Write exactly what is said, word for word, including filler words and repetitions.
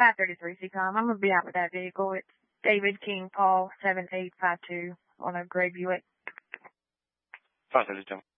five thirty-three C COM. I'm going to be out with that vehicle. It's David King Paul seven eight five two on a gray Buick. five thirty-two.